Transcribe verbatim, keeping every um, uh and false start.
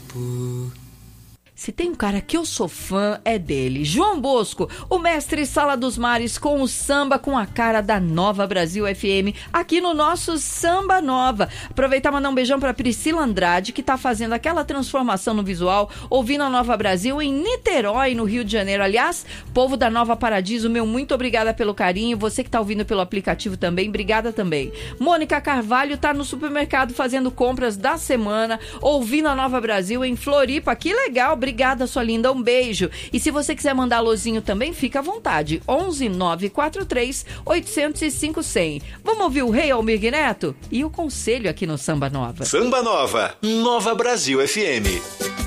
corpo. Se tem um cara que eu sou fã, é dele. João Bosco, o mestre Sala dos Mares, com o samba com a cara da Nova Brasil F M, aqui no nosso Samba Nova. Aproveitar e mandar um beijão pra Priscila Andrade, que tá fazendo aquela transformação no visual, ouvindo a Nova Brasil em Niterói, no Rio de Janeiro. Aliás, povo da Nova Paradiso, meu muito obrigada pelo carinho. Você que tá ouvindo pelo aplicativo também, obrigada também. Mônica Carvalho tá no supermercado fazendo compras da semana, ouvindo a Nova Brasil em Floripa. Que legal, obrigada, sua linda, um beijo. E se você quiser mandar alôzinho também, fica à vontade. onze nove quatro três oito zero cinco zero zero. Vamos ouvir o Rei Almir Neto e o conselho aqui no Samba Nova. Samba Nova, Nova Brasil F M.